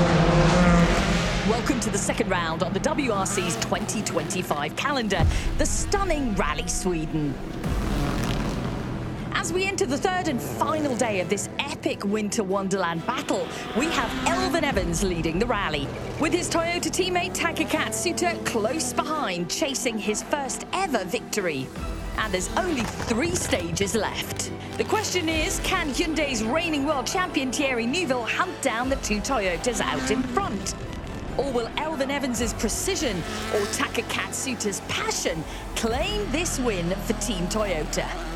Welcome to the second round on the WRC's 2025 calendar, the stunning Rally Sweden. As we enter the third and final day of this epic winter wonderland battle, we have Elfyn Evans leading the rally, with his Toyota teammate Taka Katsuta close behind, chasing his first ever victory. And there's only 3 stages left. The question is, can Hyundai's reigning world champion Thierry Neuville hunt down the 2 Toyotas out in front? Or will Elfyn Evans' precision or Taka Katsuta's passion claim this win for Team Toyota?